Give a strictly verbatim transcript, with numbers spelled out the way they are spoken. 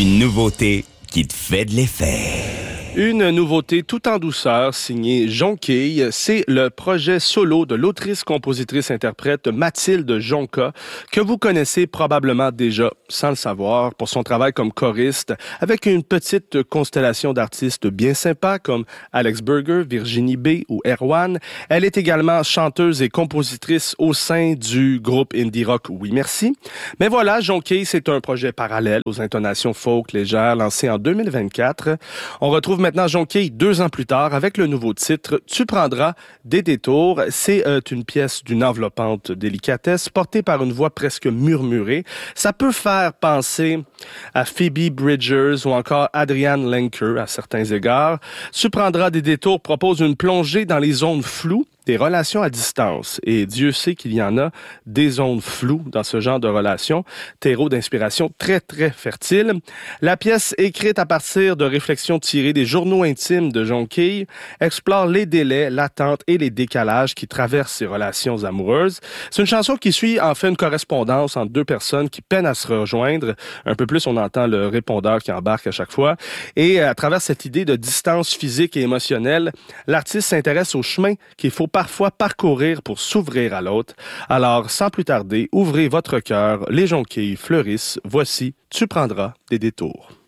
Une nouveauté qui te fait de l'effet. Une nouveauté tout en douceur, signée Jonquille, c'est le projet solo de l'autrice-compositrice-interprète Mathilde Jonca, que vous connaissez probablement déjà, sans le savoir, pour son travail comme choriste, avec une petite constellation d'artistes bien sympas comme Alex Berger, Virginie B ou Erwan. Elle est également chanteuse et compositrice au sein du groupe indie rock Oui Merci. Mais voilà, Jonquille, c'est un projet parallèle aux intonations folk légères lancé en deux mille vingt-quatre. On retrouve maintenant Jonquille deux ans plus tard avec le nouveau titre « Tu prendras des détours ». C'est euh, une pièce d'une enveloppante délicatesse portée par une voix presque murmurée. Ça peut faire penser à Phoebe Bridgers ou encore Adrienne Lenker à certains égards. « Tu prendras des détours » propose une plongée dans les zones floues des relations à distance. Et Dieu sait qu'il y en a des zones floues dans ce genre de relations, terreau d'inspiration très, très fertile. La pièce, écrite à partir de réflexions tirées des journaux intimes de Jonquille, explore les délais, l'attente et les décalages qui traversent ces relations amoureuses. C'est une chanson qui suit en fait une correspondance entre deux personnes qui peinent à se rejoindre. Un peu plus, on entend le répondeur qui embarque à chaque fois. Et à travers cette idée de distance physique et émotionnelle, l'artiste s'intéresse au chemin qu'il faut parfois parcourir pour s'ouvrir à l'autre. Alors, sans plus tarder, ouvrez votre cœur, les jonquilles fleurissent. Voici, tu prendras des détours.